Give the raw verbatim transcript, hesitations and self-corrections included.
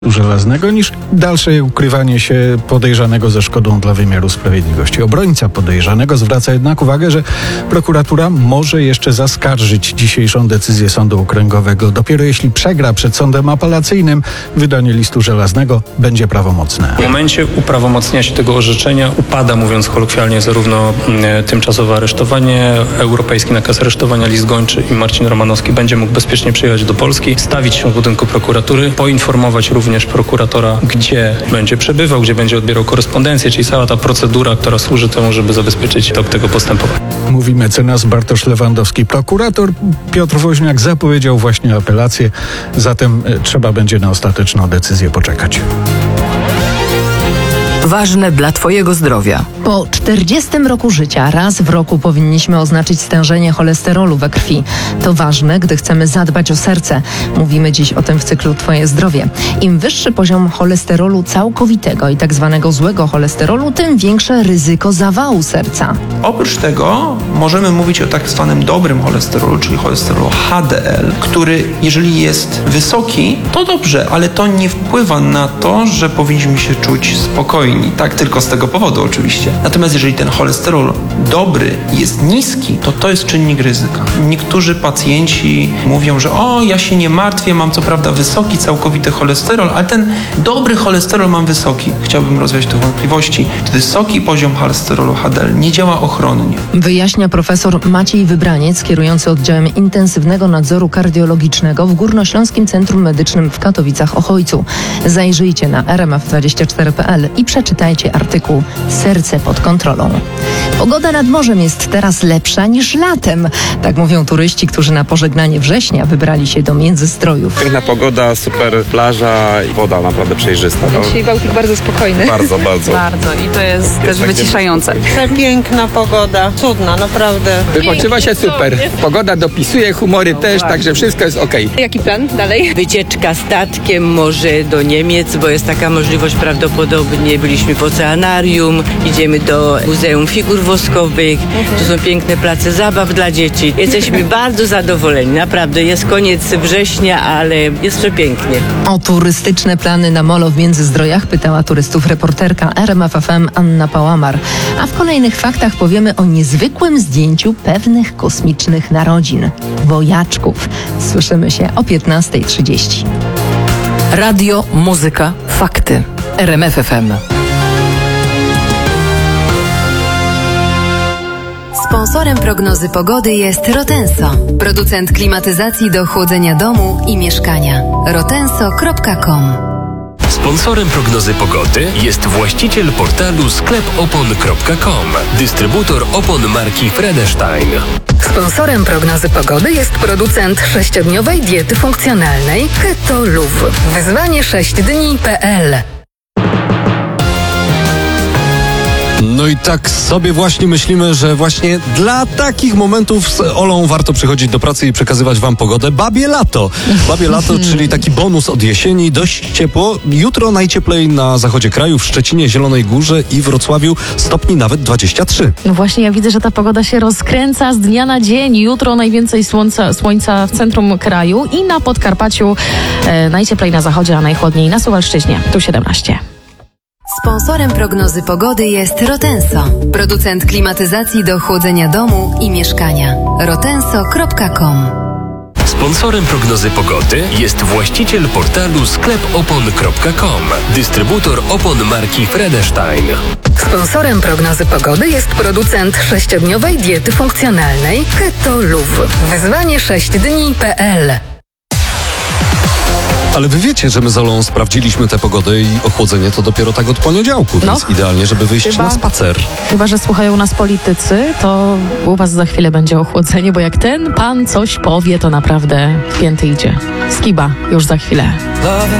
Żelaznego niż dalsze ukrywanie się podejrzanego ze szkodą dla wymiaru sprawiedliwości. Obrońca podejrzanego zwraca jednak uwagę, że prokuratura może jeszcze zaskarżyć dzisiejszą decyzję Sądu Okręgowego. Dopiero jeśli przegra przed sądem apelacyjnym, wydanie listu żelaznego będzie prawomocne. W momencie uprawomocnienia się tego orzeczenia upada, mówiąc kolokwialnie, zarówno tymczasowe aresztowanie, europejski nakaz aresztowania, list gończy i Marcin Romanowski będzie mógł bezpiecznie przyjechać do Polski, stawić się w budynku prokuratury, poinformować również prokuratora, gdzie będzie przebywał, gdzie będzie odbierał korespondencję, czyli cała ta procedura, która służy temu, żeby zabezpieczyć tok tego postępowania. Mówi mecenas Bartosz Lewandowski. Prokurator Piotr Woźniak zapowiedział właśnie apelację, zatem trzeba będzie na ostateczną decyzję poczekać. Ważne dla Twojego zdrowia. Po czterdziestym roku życia raz w roku powinniśmy oznaczyć stężenie cholesterolu we krwi. To ważne, gdy chcemy zadbać o serce. Mówimy dziś o tym w cyklu Twoje zdrowie. Im wyższy poziom cholesterolu całkowitego i tak zwanego złego cholesterolu, tym większe ryzyko zawału serca. Oprócz tego możemy mówić o tak zwanym dobrym cholesterolu, czyli cholesterolu H D L, który jeżeli jest wysoki, to dobrze, ale to nie wpływa na to, że powinniśmy się czuć spokojni. Tak, tylko z tego powodu oczywiście. Natomiast jeżeli ten cholesterol dobry jest niski, to to jest czynnik ryzyka. Niektórzy pacjenci mówią, że o, ja się nie martwię, mam co prawda wysoki całkowity cholesterol, ale ten dobry cholesterol mam wysoki. Chciałbym rozwiać te wątpliwości. Wysoki poziom cholesterolu H D L nie działa ochronnie. Wyjaśnia profesor Maciej Wybraniec, kierujący oddziałem intensywnego nadzoru kardiologicznego w Górnośląskim Centrum Medycznym w Katowicach-Ochojcu. Zajrzyjcie na r m f dwadzieścia cztery kropka p l i przeczytajcie artykuł Serce pod kontrolą. Pogoda nad morzem jest teraz lepsza niż latem. Tak mówią turyści, którzy na pożegnanie września wybrali się do Międzystrojów. Piękna pogoda, super plaża i woda naprawdę przejrzysta. No. Dzisiaj Bałtyk bardzo spokojny. Bardzo, bardzo. Bardzo i to jest też wyciszające. Piękna pogoda, cudna, naprawdę. Wypoczywa się super. Pogoda dopisuje, humory też, także wszystko jest okej. Jaki plan dalej? Wycieczka statkiem może do Niemiec, bo jest taka możliwość prawdopodobnie. Byliśmy w oceanarium, idziemy do Muzeum Figur Woskowych. To są piękne place zabaw dla dzieci. Jesteśmy bardzo zadowoleni. Naprawdę jest koniec września, ale jest przepięknie. O turystyczne plany na molo w Międzyzdrojach pytała turystów reporterka R M F F M Anna Pałamar. A w kolejnych faktach powiemy o niezwykłym zdjęciu pewnych kosmicznych narodzin. Wojaczków. Słyszymy się o piętnasta trzydzieści. Radio, muzyka, fakty. R M F F M. Sponsorem prognozy pogody jest Rotenso, producent klimatyzacji do chłodzenia domu i mieszkania. rotenso kropka com. Sponsorem prognozy pogody jest właściciel portalu sklep opon kropka com, dystrybutor opon marki Fredestein. Sponsorem prognozy pogody jest producent sześciodniowej diety funkcjonalnej Keto Luv. Wyzwanie sześć dni kropka p l. No i tak sobie właśnie myślimy, że właśnie dla takich momentów z Olą warto przychodzić do pracy i przekazywać wam pogodę. Babie lato. Babie lato, czyli taki bonus od jesieni. Dość ciepło. Jutro najcieplej na zachodzie kraju, w Szczecinie, Zielonej Górze i Wrocławiu stopni nawet dwadzieścia trzy. No właśnie, ja widzę, że ta pogoda się rozkręca z dnia na dzień. Jutro najwięcej słońca, słońca w centrum kraju i na Podkarpaciu e, najcieplej na zachodzie, a najchłodniej na Suwalszczyźnie. Tu siedemnaście. Sponsorem prognozy pogody jest Rotenso, producent klimatyzacji do chłodzenia domu i mieszkania. rotenso kropka com. Sponsorem prognozy pogody jest właściciel portalu sklep opon kropka com, dystrybutor opon marki Fredestein. Sponsorem prognozy pogody jest producent sześciodniowej diety funkcjonalnej Keto Luv. Wyzwanie sześć dni kropka p l. Ale wy wiecie, że my z Olą sprawdziliśmy tę pogodę i ochłodzenie to dopiero tak od poniedziałku, no. Więc idealnie, żeby wyjść Chyba, na spacer. Chyba że słuchają nas politycy, to u was za chwilę będzie ochłodzenie, bo jak ten pan coś powie, to naprawdę pięty idzie. Skiba już za chwilę.